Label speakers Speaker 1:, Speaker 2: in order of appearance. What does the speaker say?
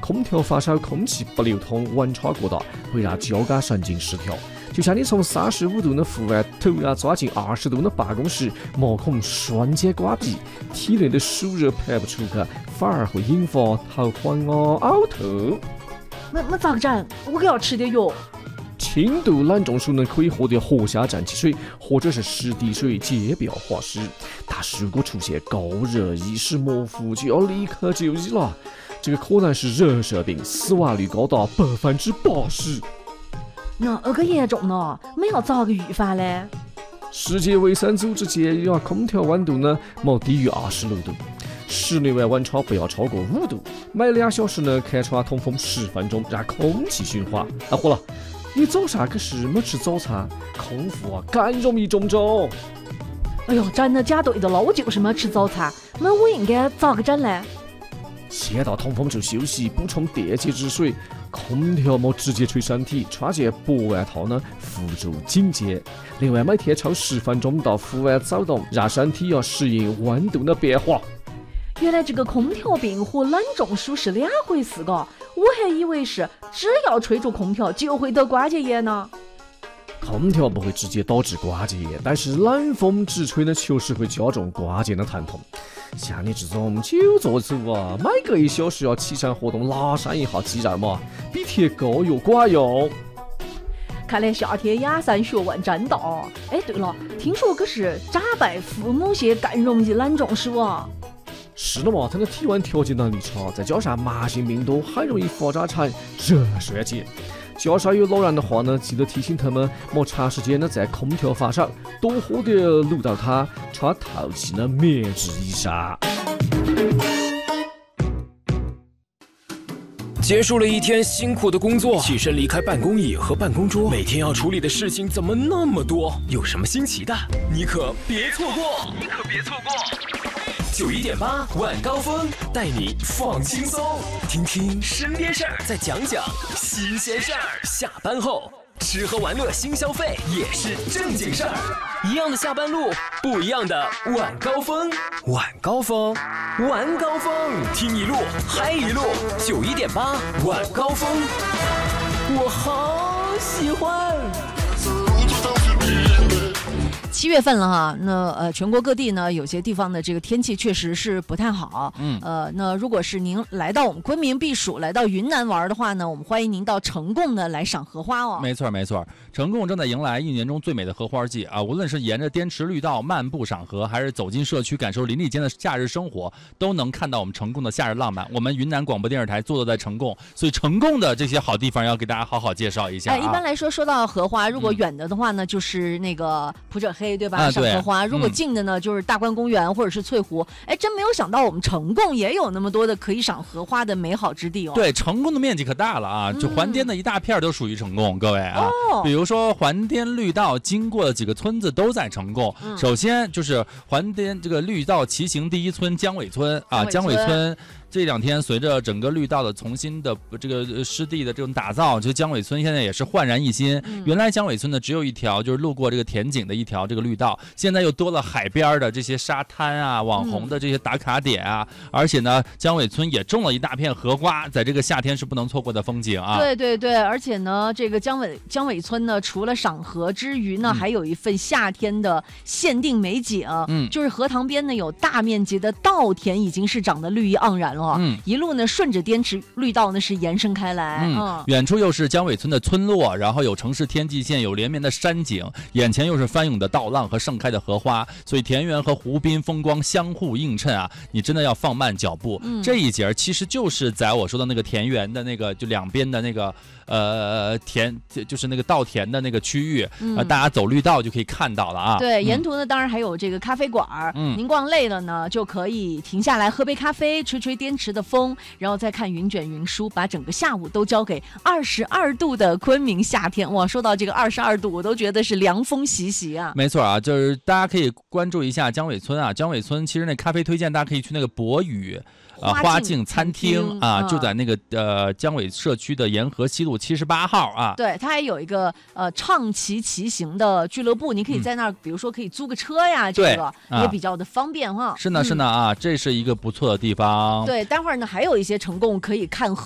Speaker 1: 空调发烧，空气不流通，温差过大会让交感神经失调。就像你从35度的户外突然抓进20度的办公室，毛孔瞬间关闭，体内的暑热排不出去，反而会引发头昏呕吐。
Speaker 2: 那咋个整？我可要吃点药。
Speaker 1: 轻度懒中暑呢，可以喝点活虾蘸汽水，或者是10滴水解表化湿。但是如果出现高热、意识模糊，就要立刻就医了。这个可能是热射病，死亡率高达80%。
Speaker 2: 那个严重呢？没要咋个预防嘞？
Speaker 1: 世界卫生组织建议空调温度呢莫低于26度，室内外温差不要超过5度，每2小时呢开窗通风10分钟，让空气循环。好了，你早上可是没吃早餐，空腹更容易中招。
Speaker 2: 哎呦，真的假对的了，我就是没吃早餐，那我应该咋个整嘞？
Speaker 1: 先到通风处休息，补充电解质水。空调莫直接吹身体，穿件薄外套呢辅助警戒。另外，每天抽10分钟到户外走动，让身体适应温度的变化。
Speaker 2: 原来这个空调病和冷中暑是两回事噶，我还以为是只要吹着空调就会得关节炎呢。
Speaker 1: 空调不会直接导致关节炎，但是冷风直吹呢，确实会加重关节的疼痛。像你这种久坐族每隔1小时要起身活动，拉伸一下肌肉嘛，比贴膏药管用。
Speaker 2: 看来夏天养生学问真大。哎，对了，听说可是长辈父母些更容易冷中暑啊。
Speaker 1: 是的嘛，他的体温调节能力差，再加上慢性病多，很容易发展成热衰竭。家上有老人的话呢，记得提醒他们莫长时间的在空调发烧，多喝点绿豆汤，穿透气的棉质衣裳。
Speaker 3: 结束了一天辛苦的工作，起身离开办公椅和办公桌，每天要处理的事情怎么那么多？有什么新奇的？你可别错过！91.8晚高峰带你放轻松，听听身边事儿，再讲讲新鲜事儿。下班后吃喝玩乐新消费也是正经事儿，一样的下班路，不一样的晚高峰。晚高峰，晚高峰，听一路嗨一路。91.8晚高峰，我好喜欢。
Speaker 2: 7月份了哈，那全国各地呢，有些地方的这个天气确实是不太好。那如果是您来到我们昆明避暑，来到云南玩的话呢，我们欢迎您到成贡呢来赏荷花哦。
Speaker 4: 没错，成贡正在迎来1年中最美的荷花季啊！无论是沿着滇池绿道漫步赏荷，还是走进社区感受邻里间的夏日生活，都能看到我们成贡的夏日浪漫。我们云南广播电视台坐落在成贡，所以成贡的这些好地方要给大家好好介绍一下。
Speaker 2: 一般来说，说到荷花，如果远的话呢，就是那个普者黑，对吧？赏荷花。如果近的呢，就是大观公园或者是翠湖。真没有想到我们成贡也有那么多的可以赏荷花的美好之地哦。
Speaker 4: 对，成贡的面积可大了啊，就环滇的一大片都属于成贡，各位啊。比如说环滇绿道经过的几个村子都在成贡。首先就是环滇这个绿道骑行第一村姜尾村啊，姜尾村。这2天随着整个绿道的重新的这个湿地的这种打造，就姜尾村现在也是焕然一新。原来姜尾村呢只有一条就是路过这个田景的一条这个绿道，现在又多了海边的这些沙滩啊、网红的这些打卡点啊，而且呢姜尾村也种了一大片荷花，在这个夏天是不能错过的风景啊。
Speaker 2: 对，而且呢这个姜尾村呢除了赏荷之余呢，还有一份夏天的限定美景。就是荷塘边呢有大面积的稻田已经是长得绿意盎然了。一路呢顺着滇池绿道呢是延伸开来。
Speaker 4: 远处又是姜尾村的村落，然后有城市天际线，有连绵的山景，眼前又是翻涌的稻浪和盛开的荷花，所以田园和湖滨风光相互映衬啊！你真的要放慢脚步。这一节其实就是在我说的那个田园的那个就两边的那个田，就是那个稻田的那个区域，大家走绿道就可以看到了啊。
Speaker 2: 对，沿途呢当然还有这个咖啡馆，您逛累了呢就可以停下来喝杯咖啡，吹吹滇池的风，然后再看云卷云舒，把整个下午都交给22度的昆明夏天。哇，说到这个22度，我都觉得是凉风习习啊。
Speaker 4: 没错啊，就是大家可以关注一下姜尾村啊。姜尾村其实那咖啡推荐，大家可以去那个博宇花境餐厅啊，就在那个姜尾社区的沿河西路78号啊。
Speaker 2: 对，它还有一个唱骑骑行的俱乐部，你可以在那儿，比如说可以租个车呀，这个也比较的方便哈。
Speaker 4: 是呢啊，这是一个不错的地方。
Speaker 2: 对，待会儿呢还有一些成贡可以看